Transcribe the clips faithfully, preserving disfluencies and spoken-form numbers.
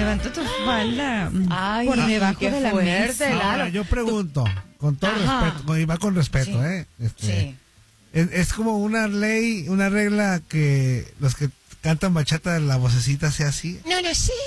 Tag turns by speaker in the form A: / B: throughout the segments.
A: levantó tu falda
B: Ay,
A: por debajo
B: qué
A: de la
B: fuerte,
A: mesa.
B: Lalo.
C: Ahora, yo pregunto, con todo
B: Ajá.
C: respeto, y va con respeto,
B: Sí.
C: ¿eh? Este,
B: Sí.
C: es, es como una ley, una regla que los que cantan bachata, la vocecita sea así.
B: No, no, sí.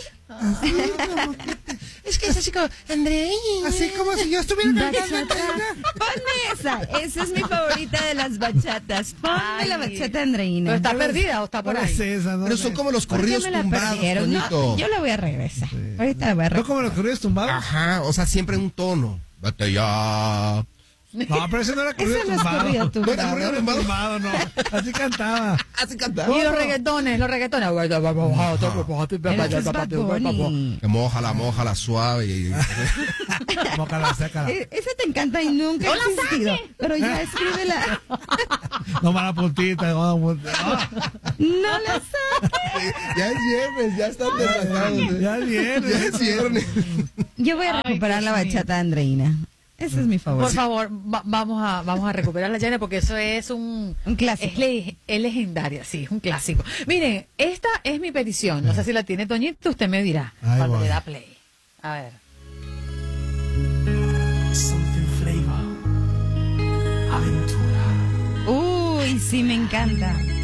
B: Es que es así como, Andreina.
C: Así como si yo estuviera cantando.
A: Bachata. Ponme esa. Esa es mi favorita de las bachatas. Ponme
B: Ay.
A: la bachata andreína.
B: ¿Pero está perdida o está por
C: No
B: ahí?
C: es esa, ¿no?
D: Pero son como los
A: ¿Por qué
D: corridos
A: me la
D: tumbados,
A: perdieron? No,
D: Toñito.
A: yo la voy a regresar. Ahorita la voy a
C: ¿No
A: regresar.
C: como los corridos tumbados?
D: Ajá, o sea, siempre en un tono. Vete ya.
C: No, pero ese no era corrido
A: Ese no es
C: tumbado.
A: corrido
D: ¿No era
A: tumbado.
D: corrido
C: No era
D: tumbado?
C: tumbado, no. Así cantaba.
D: Así cantaba.
B: Y los reggaetones, los reggaetones.
A: Pero esto es Bad Bunny.
D: Que mójala, mójala, suave. Y...
C: Mócala, sécala.
A: E- Esa te encanta y nunca ha existido. Pero ya escríbela.
C: No mala puntita. No, puntita.
A: No la saques.
D: Ya es viernes, ya están desatados.
C: Ya viene.
D: Ya es viernes.
A: Yo voy a recuperar la bachata andreína. Ese es mi favorito.
B: Por favor, va- vamos a vamos a recuperar la llana porque eso es un...
A: Un clásico.
B: Es, le- es legendaria, sí, es un clásico. Miren, esta es mi petición. No sé si la tiene Toñito, usted me dirá
C: Ahí
B: cuando
C: voy.
B: le da play. A ver.
E: Something flavor. Aventura.
A: Uy, sí, me encanta.